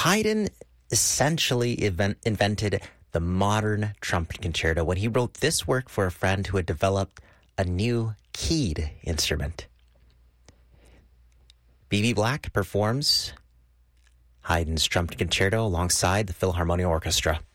Haydn essentially invented the modern trumpet concerto when he wrote this work for a friend who had developed a new keyed instrument. B.B. Black performs Haydn's trumpet concerto alongside the Philharmonic Orchestra.